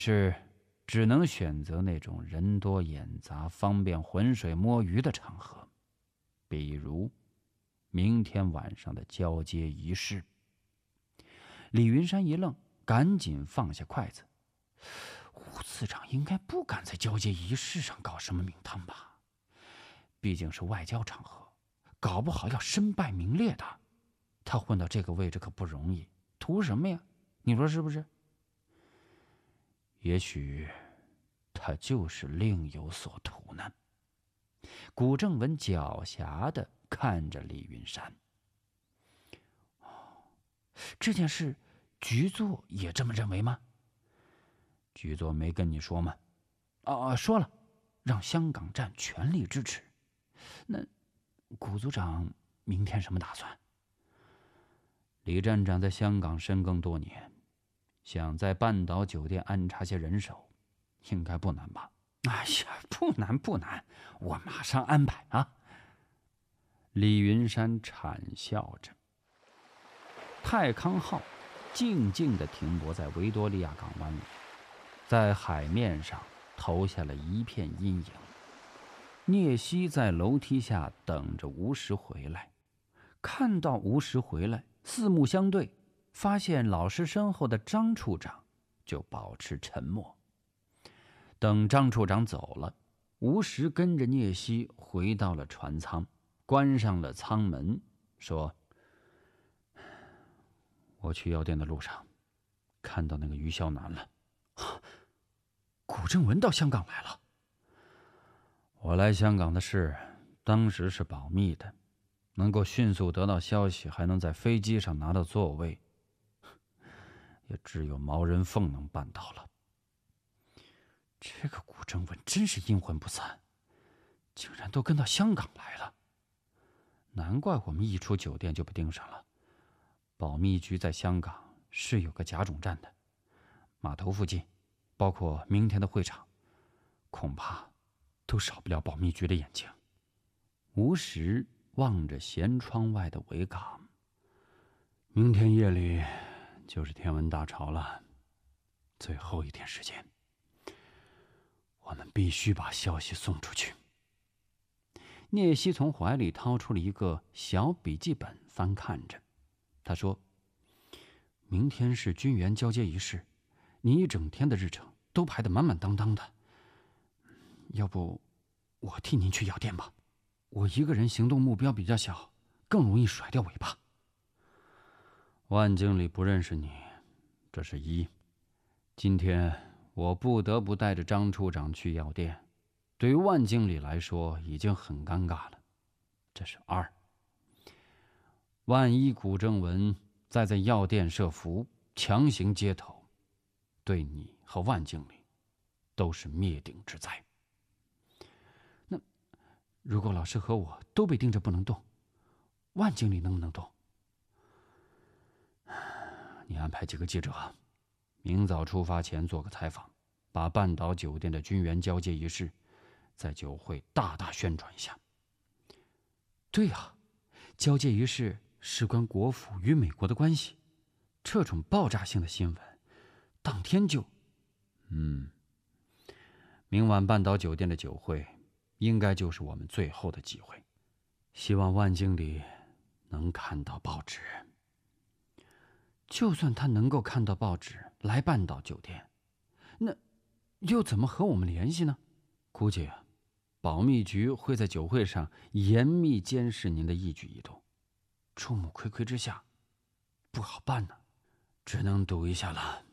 是只能选择那种人多眼杂、方便浑水摸鱼的场合，比如明天晚上的交接仪式。李云山一愣，赶紧放下筷子。吴次长应该不敢在交接仪式上搞什么名堂吧？毕竟是外交场合，搞不好要身败名裂的。他混到这个位置可不容易，图什么呀？你说是不是？也许他就是另有所图呢。古正文狡黠地看着李云山。这件事局座也这么认为吗？局座没跟你说吗？说了，让香港站全力支持。那古组长明天什么打算？李站长在香港深耕多年，想在半岛酒店安插些人手，应该不难吧？哎呀，不难不难，我马上安排啊！李云山惨笑着。泰康号静静地停泊在维多利亚港湾里，在海面上投下了一片阴影。聂西在楼梯下等着吴石回来，看到吴石回来，四目相对，发现老师身后的张处长，就保持沉默。等张处长走了，吴石跟着聂西回到了船舱，关上了舱门，说：我去药店的路上看到那个于霄南了。古正文到香港来了。我来香港的事当时是保密的，能够迅速得到消息，还能在飞机上拿到座位，也只有毛人凤能办到了。这个古正文真是阴魂不散，竟然都跟到香港来了。难怪我们一出酒店就被盯上了。保密局在香港是有个甲种站的，码头附近，包括明天的会场，恐怕都少不了保密局的眼睛。吴石望着舷窗外的维港，明天夜里就是天文大潮了，最后一天时间，我们必须把消息送出去。聂西从怀里掏出了一个小笔记本，翻看着。他说：明天是军员交接仪式，你一整天的日程都排得满满当当的，要不我替您去药店吧？我一个人行动目标比较小，更容易甩掉尾巴。万经理不认识你，这是一。今天我不得不带着张处长去药店，对于万经理来说已经很尴尬了，这是二。万一古正文再在药店设伏，强行接头，对你和万经理都是灭顶之灾。那如果老师和我都被盯着不能动，万经理能不能动？你安排几个记者，明早出发前做个采访，把半岛酒店的军员交接仪式在酒会大大宣传一下。对呀，交接仪式事关国府与美国的关系，这种爆炸性的新闻当天就……明晚半岛酒店的酒会应该就是我们最后的机会，希望万经理能看到报纸。就算他能够看到报纸来半岛酒店，那又怎么和我们联系呢？估计保密局会在酒会上严密监视您的一举一动，众目睽睽之下不好办呢，只能赌一下了。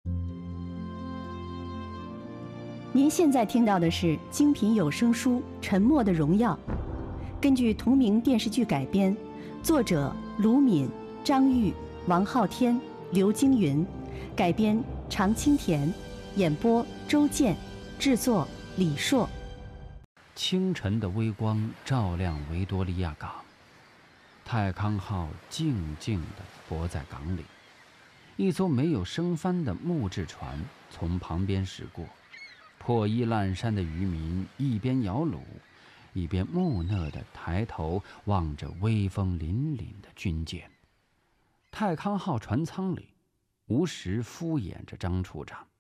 您现在听到的是精品有声书《沉默的荣耀》，根据同名电视剧改编，作者卢敏、张玉、王昊天、刘京云，改编常青田，演播周健，制作李硕。 清晨的微光照亮维多利亚港，泰康号静静地泊在港里，一艘没有升帆的木质船从旁边驶过，破衣烂衫的渔民一边摇橹，一边木讷地抬头望着威风凛凛的军舰。泰康号船舱里，吴石敷衍着张处长，